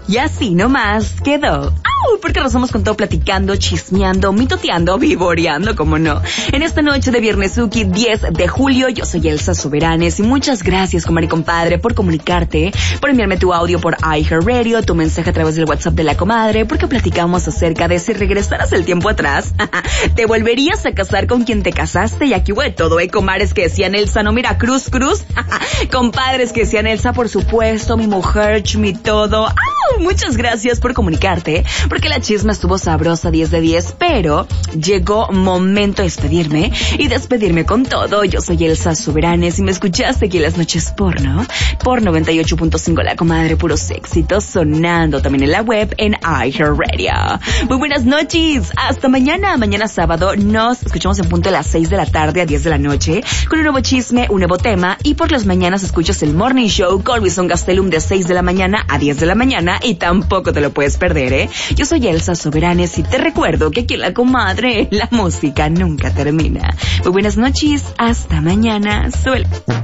Y así nomás quedó. Porque nos vamos con todo platicando, chismeando, mitoteando, vivoreando, como no. En esta noche de Viernesuki, 10 de julio, yo soy Elsa Soberanes y muchas gracias, comadre y compadre, por comunicarte, por enviarme tu audio por iHeartRadio, tu mensaje a través del WhatsApp de la comadre, porque platicamos acerca de si regresaras el tiempo atrás, ¿te volverías a casar con quien te casaste? Y aquí hubo de todo, comadres que decían Elsa, no mira, cruz, compadres que decían Elsa, por supuesto, mi mujer, mi todo. Muchas gracias por comunicarte, porque la chisma estuvo sabrosa 10 de 10, pero llegó momento de despedirme y despedirme con todo. Yo soy Elsa Soberanes y me escuchaste aquí en las noches porno, por 98.5 La Comadre, puros éxitos sonando también en la web en iHeartRadio. Muy buenas noches, hasta mañana. Mañana sábado nos escuchamos en punto de las 6 de la tarde a 10 de la noche con un nuevo chisme, un nuevo tema, y por las mañanas escuchas el Morning Show con Luisón Gastelum de 6 de la mañana a 10 de la mañana y tampoco te lo puedes perder, Yo soy Elsa Soberanes y te recuerdo que aquí en La Comadre la música nunca termina. Muy buenas noches, hasta mañana. Suele.